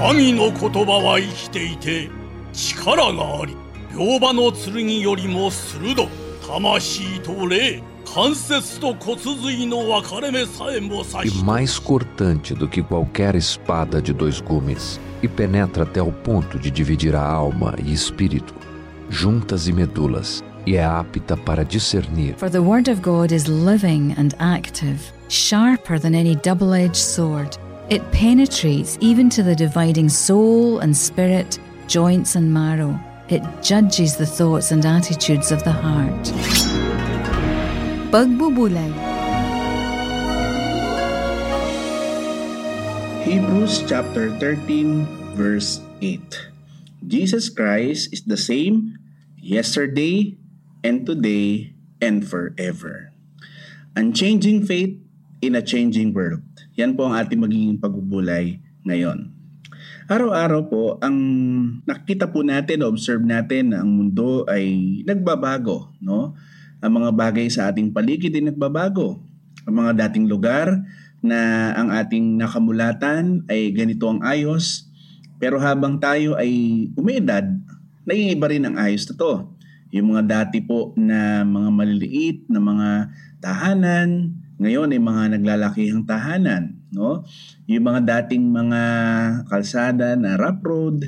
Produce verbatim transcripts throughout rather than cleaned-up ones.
神の言葉は生きていて力があり、両刃の剣よりも鋭く、魂と霊、関節と骨髄の分かれ目さえも刺し、 e mais cortante do que qualquer espada de dois gumes, e penetra até o ponto de dividir a alma e espírito, juntas e medulas, e é apta para discernir. For the word of God is living and active, sharper than any double-edged sword. It penetrates even to the dividing soul and spirit, joints and marrow. It judges the thoughts and attitudes of the heart. Pagbubulay. Hebrews chapter thirteen verse eight. Jesus Christ is the same yesterday and today and forever. Unchanging faith in a changing world. Yan po ang ating magiging pagbubulay ngayon. Araw-araw po, ang nakita po natin, observe natin na ang mundo ay nagbabago, no? Ang mga bagay sa ating paligid ay nagbabago. Ang mga dating lugar na ang ating nakamulatan ay ganito ang ayos, pero habang tayo ay umiidad, naiiba rin ang ayos na to. Yung mga dati po na mga maliliit na mga tahanan, ngayon ay mga naglalakihang tahanan, no? Yung mga dating mga kalsada na rough road,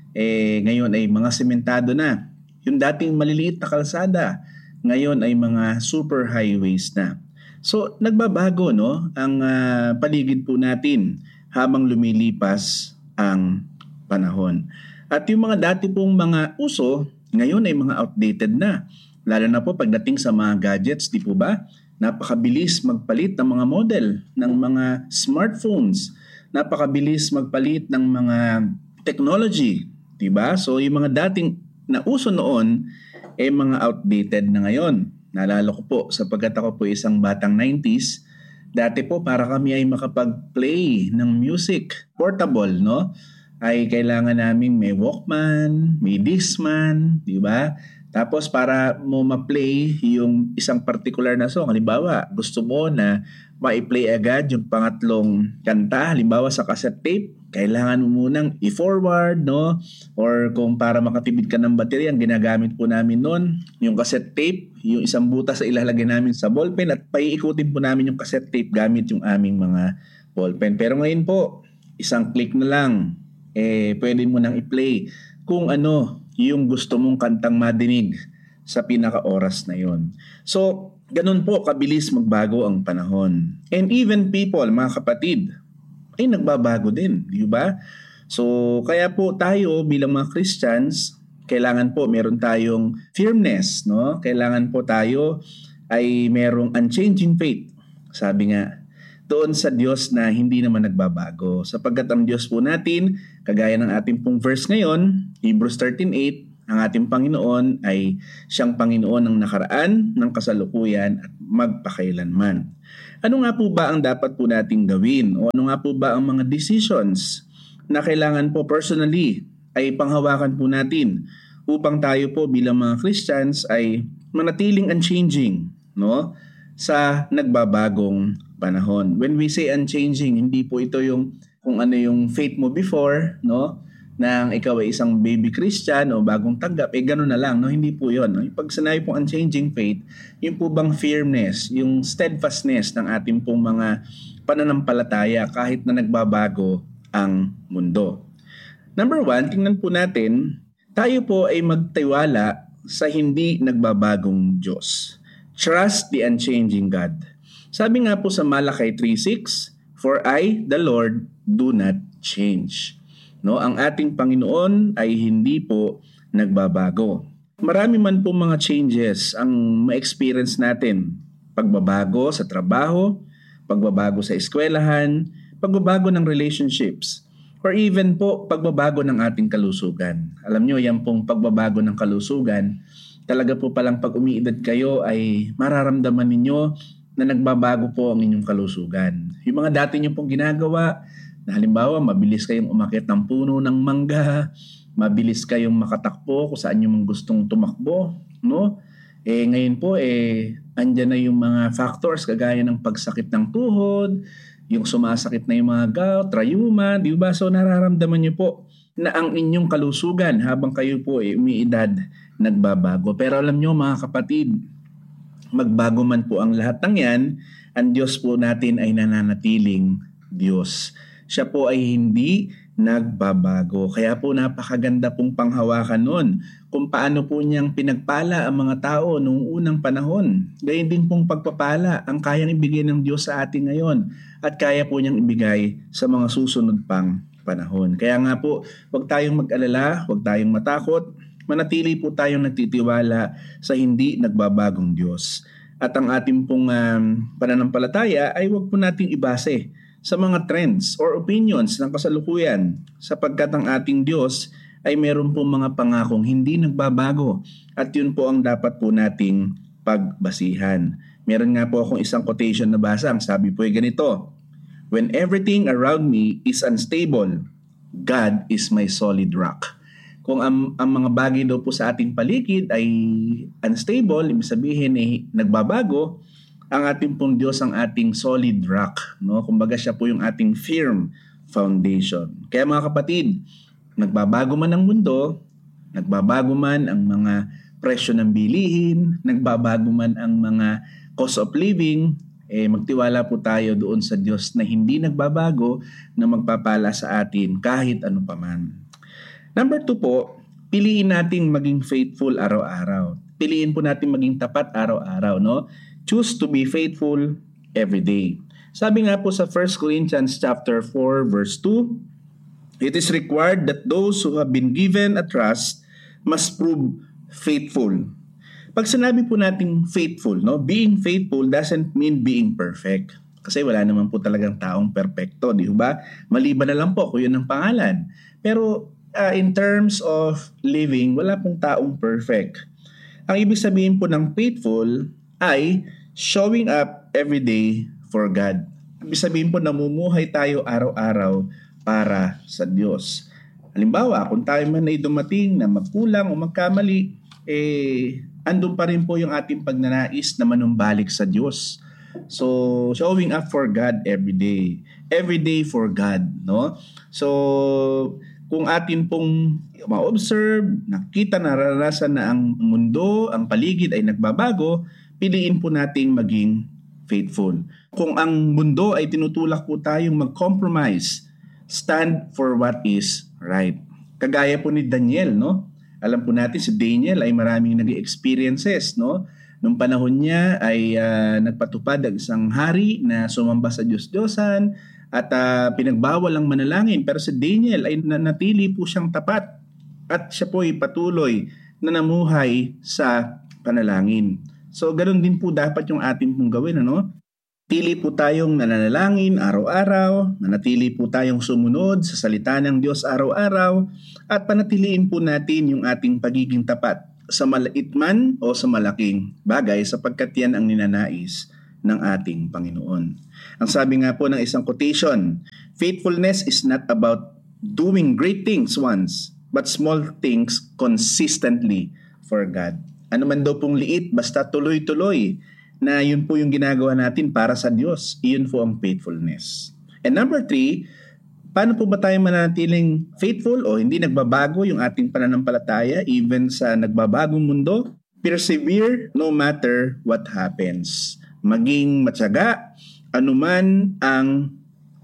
eh ngayon ay mga sementado na. Yung dating maliliit na kalsada, ngayon ay mga super highways na. So nagbabago, no, ang uh, paligid po natin habang lumilipas ang panahon. At yung mga dati pong mga uso, ngayon ay mga outdated na. Lalo na po pagdating sa mga gadgets, di po ba? Napakabilis magpalit ng mga model ng mga smartphones. Napakabilis magpalit ng mga technology, 'di ba? So yung mga dating na uso noon eh mga outdated na ngayon. Naalala ko po sapagkat ako po isang batang nineties, dati po para kami ay makapag-play ng music portable, no? Ay kailangan namin may Walkman, may Discman, 'di ba? Tapos para mo ma-play yung isang particular na song, halimbawa gusto mo na ma-play agad yung pangatlong kanta, halimbawa sa cassette tape, kailangan mo munang i-forward, no? Or kung para makatipid ka ng baterya, ang ginagamit po namin noon, yung cassette tape, yung isang butas sa ilalagay namin sa ballpen at paiikutin po namin yung cassette tape gamit yung aming mga ballpen. Pero ngayon po, isang click na lang, eh pwede mo nang i-play kung ano yung gusto mong kantang madinig sa pinaka-oras na yon. So, ganun po kabilis magbago ang panahon. And even people, mga kapatid, ay nagbabago din, di ba? So, kaya po tayo bilang mga Christians, kailangan po meron tayong firmness, no? Kailangan po tayo ay merong unchanging faith. Sabi nga, doon sa Diyos na hindi naman nagbabago. Sapagkat ang Diyos po natin, kagaya ng ating pong verse ngayon, Hebrews thirteen eight, ang ating Panginoon ay siyang Panginoon ng nakaraan, ng kasalukuyan at magpakailanman. Ano nga po ba ang dapat po nating gawin? O ano nga po ba ang mga decisions na kailangan po personally ay panghawakan po natin upang tayo po bilang mga Christians ay manatiling unchanging, no? Sa nagbabagong panahon. When we say unchanging, hindi po ito yung kung ano yung faith mo before, no? Nang ikaw ay isang baby Christian o bagong tanggap, eh gano'n na lang, no? Hindi po yun. No? Pag sinabi pong unchanging faith, yung po bang firmness, yung steadfastness ng ating pong mga pananampalataya kahit na nagbabago ang mundo. Number one, tingnan po natin, tayo po ay magtiwala sa hindi nagbabagong Diyos. Trust the unchanging God. Sabi nga po sa Malakay three six, for I, the Lord, do not change. No, ang ating Panginoon ay hindi po nagbabago. Marami man po mga changes ang ma-experience natin. Pagbabago sa trabaho, pagbabago sa eskwelahan, pagbabago ng relationships, or even po pagbabago ng ating kalusugan. Alam nyo, yan pong pagbabago ng kalusugan, talaga po palang pag umiidad kayo ay mararamdaman ninyo na nagbabago po ang inyong kalusugan. Yung mga dati nyo pong ginagawa, na halimbawa mabilis kayong umakyat ng puno ng mangga, mabilis kayong makatakbo kung saan nyo mang gustong tumakbo, no? Eh ngayon po, eh andyan na yung mga factors kagaya ng pagsakit ng tuhod, yung sumasakit na yung mga gout, rayuma, di ba? So nararamdaman niyo po na ang inyong kalusugan habang kayo po ay umiidad nagbabago. Pero alam niyo mga kapatid, magbago man po ang lahat ng yan, ang Diyos po natin ay nananatiling Diyos. Siya po ay hindi nagbabago. Kaya po napakaganda pong panghawakan nun kung paano po niyang pinagpala ang mga tao noong unang panahon. Gayun din pong pagpapala ang kayang ibigay ng Diyos sa atin ngayon at kaya po niyang ibigay sa mga susunod pang panahon. Kaya nga po, huwag tayong mag-alala, huwag tayong matakot, manatili po tayong nagtitiwala sa hindi nagbabagong Diyos. At ang ating pong um, pananampalataya ay huwag po nating ibase sa mga trends or opinions ng kasalukuyan sapagkat ang ating Diyos ay meron pong mga pangakong hindi nagbabago at yun po ang dapat po nating pagbasihan. Meron nga po akong isang quotation na basa, ang sabi po ay ganito, "When everything around me is unstable, God is my solid rock." Kung ang, ang mga bagay daw po sa ating paligid ay unstable, ibig sabihin ay nagbabago, ang ating pong Diyos ang ating solid rock, no? Kumbaga siya po yung ating firm foundation. Kaya mga kapatid, nagbabago man ang mundo, nagbabago man ang mga presyo ng bilihin, nagbabago man ang mga cost of living, eh magtiwala po tayo doon sa Diyos na hindi nagbabago na magpapala sa atin kahit ano paman. Number two po, piliin nating maging faithful araw-araw. Piliin po natin maging tapat araw-araw, no? Choose to be faithful every day. Sabi nga po sa First Corinthians chapter four verse two, "It is required that those who have been given a trust must prove faithful." Pag sinabi po nating faithful, no, being faithful doesn't mean being perfect. Kasi wala naman po talagang taong perpekto, di ba? Maliban na lang po kung yun ang pangalan. Pero uh, in terms of living, wala pong taong perfect. Ang ibig sabihin po ng faithful ay showing up every day for God. Ibig sabihin po namumuhay tayo araw-araw para sa Diyos. Halimbawa, kung tayo man ay dumating na magkulang o magkamali, eh, andun pa rin po yung ating pagnanais na manumbalik sa Diyos. So, showing up for God every day. Every day for God, no? So, kung atin pong ma-observe, nakita, naranasan na ang mundo, ang paligid ay nagbabago, piliin po nating maging faithful. Kung ang mundo ay tinutulak po tayong mag-compromise, stand for what is right. Kagaya po ni Daniel, no? Alam po natin si Daniel ay maraming nag-experiences, no? Nung panahon niya ay uh, nagpatupad ang isang hari na sumamba sa Diyos-Diyosan at uh, pinagbawal ang manalangin. Pero si Daniel ay nanatili po siyang tapat at siya po ay patuloy na namuhay sa panalangin. So, ganoon din po dapat yung ating pong gawin, ano? Pili po tayong nananalangin araw-araw, manatili po tayong sumunod sa salita ng Diyos araw-araw, at panatiliin po natin yung ating pagiging tapat sa maliit man o sa malaking bagay sapagkat yan ang ninanais ng ating Panginoon. Ang sabi nga po ng isang quotation, "Faithfulness is not about doing great things once, but small things consistently for God." Ano man daw pong liit, basta tuloy-tuloy na yun po yung ginagawa natin para sa Diyos. Iyon po ang faithfulness. And number three, paano po ba tayo mananatiling faithful o hindi nagbabago yung ating pananampalataya even sa nagbabagong mundo? Persevere no matter what happens. Maging matyaga anuman ang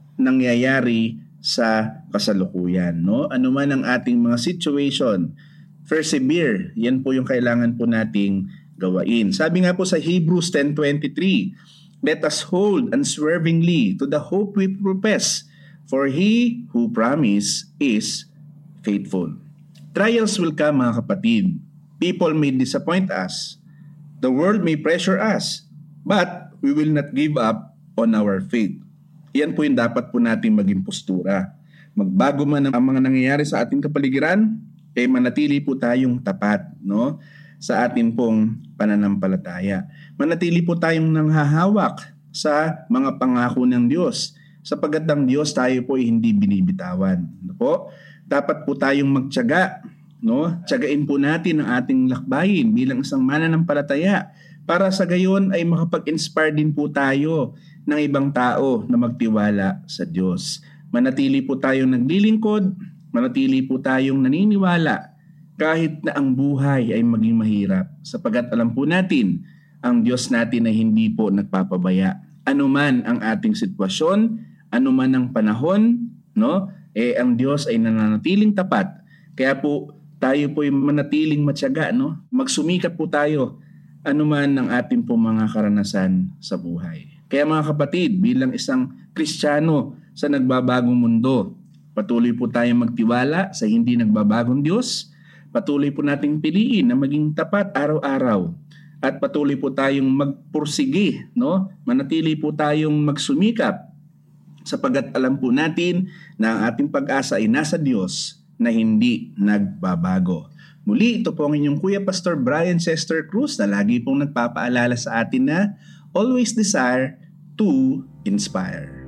nangyayari sa kasalukuyan, no? Anuman ang ating mga situation, persevere. Yan po yung kailangan po nating gawain. Sabi nga po sa Hebrews ten twenty-three, "Let us hold unswervingly to the hope we profess, for He who promised is faithful." Trials will come, mga kapatid. People may disappoint us. The world may pressure us. But we will not give up on our faith. Yan po yung dapat po nating maging postura. Magbago man ang mga nangyayari sa ating kapaligiran, eh manatili po tayong tapat, no, sa atin pong pananampalataya. Manatili po tayong nanghahawak sa mga pangako ng Diyos. Sapagkat ang Diyos tayo po ay hindi binibitawan. Ano po? Dapat po tayong magtiyaga, no? Tiyagain po natin ang ating lakbayin bilang isang mananampalataya para sa gayon ay makapag-inspire din po tayo ng ibang tao na magtiwala sa Diyos. Manatili po tayong naglilingkod, manatili po tayong naniniwala kahit na ang buhay ay maging mahirap, sapagkat alam po natin ang Diyos natin ay hindi po nagpapabaya. Ano man ang ating sitwasyon, ano man ang panahon, no? Eh ang Diyos ay nananatiling tapat. Kaya po tayo po ay manatiling matyaga, no? Magsumikap po tayo anuman ang ating po mga karanasan sa buhay. Kaya mga kapatid, bilang isang Kristiyano sa nagbabagong mundo, patuloy po tayong magtiwala sa hindi nagbabagong Diyos. Patuloy po nating piliin na maging tapat araw-araw. At patuloy po tayong magpursigi, no? Manatili po tayong magsumikap sapagkat alam po natin na ang ating pag-asa ay nasa Diyos na hindi nagbabago. Muli, ito po ang inyong Kuya Pastor Brian Chester Cruz na lagi pong nagpapaalala sa atin na always desire to inspire.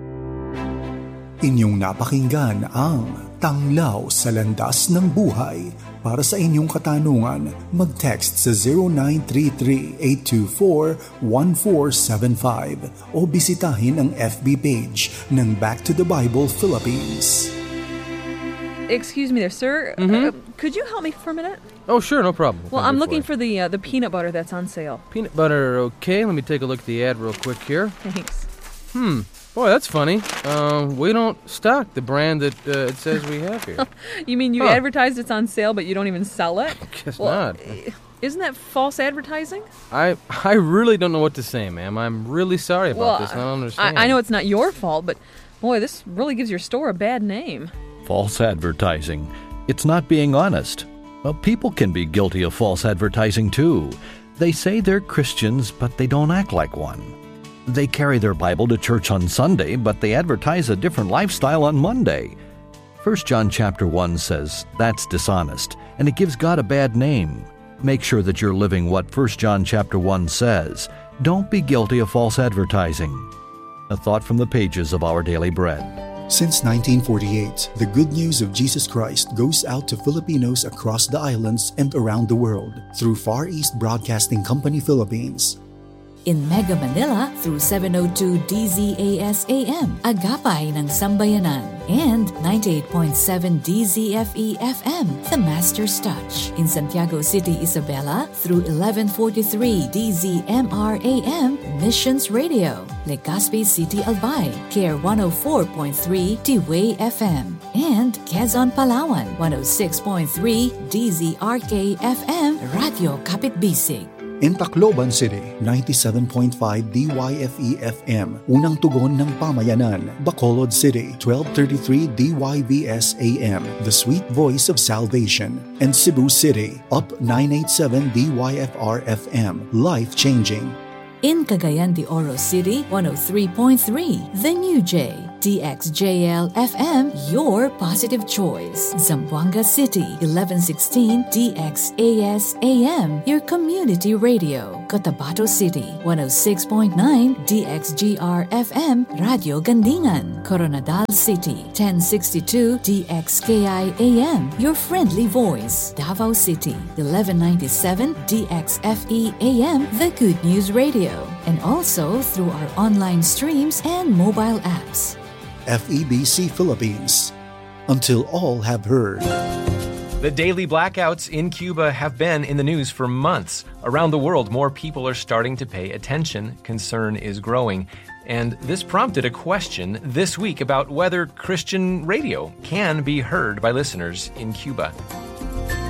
Inyong napakinggan ang Tanglaw sa Landas ng Buhay. Para sa inyong katanungan, mag-text sa zero nine three three, eight two four, one four seven five o bisitahin ang F B page ng Back to the Bible Philippines. Excuse me there, sir. Mm-hmm. Uh, could you help me for a minute? Oh, sure, no problem. What Well, can I I'm do looking for for the uh, the peanut butter that's on sale. you? Peanut butter, okay. Let me take a look at the ad real quick here. Thanks. Hmm. Boy, that's funny. Um, we don't stock the brand that uh, it says we have here. You mean you Huh. advertised it's on sale, but you don't even sell it? Guess Well, not. uh, Isn't that false advertising? I I really don't know what to say, ma'am. I'm really sorry about well, this. I don't understand. I, I know it's not your fault, but boy, this really gives your store a bad name. False advertising. It's not being honest. Well, people can be guilty of false advertising too. They say they're Christians, but they don't act like one. They carry their Bible to church on Sunday, but they advertise a different lifestyle on Monday. First John chapter one says that's dishonest, and it gives God a bad name. Make sure that you're living what First John chapter one says. Don't be guilty of false advertising. A thought from the pages of Our Daily Bread. Since nineteen forty-eight, the good news of Jesus Christ goes out to Filipinos across the islands and around the world through Far East Broadcasting Company Philippines. In Mega Manila through seven oh two D Z A S A M, Agapay ng Sambayanan, and ninety-eight point seven D Z F E F M, The Master's Touch. In Santiago City, Isabela through eleven forty-three D Z M R A M, Missions Radio. Legazpi City, Albay, K R one oh four point three T-Way F M, and Quezon, Palawan, one oh six point three D Z R K F M, Radio Kapitbisig. In Tacloban City, ninety-seven point five D Y F E F M, Unang Tugon ng Pamayanan. Bacolod City, twelve thirty-three D Y V S A M, The Sweet Voice of Salvation. And Cebu City, Up nine eighty-seven D Y F R F M, Life Changing. In Cagayan de Oro City, one oh three point three, The New J, D X J L F M, your positive choice. Zamboanga City, eleven sixteen D X A S A M, your community radio. Cotabato City, one oh six point nine D X G R F M, Radio Gandingan. Coronadal City, ten sixty-two D X K I A M, your friendly voice. Davao City, eleven ninety-seven D X F E A M, the Good News Radio. And also through our online streams and mobile apps. F E B C Philippines. Until all have heard. The daily blackouts in Cuba have been in the news for months. Around the world, more people are starting to pay attention. Concern is growing. And this prompted a question this week about whether Christian radio can be heard by listeners in Cuba.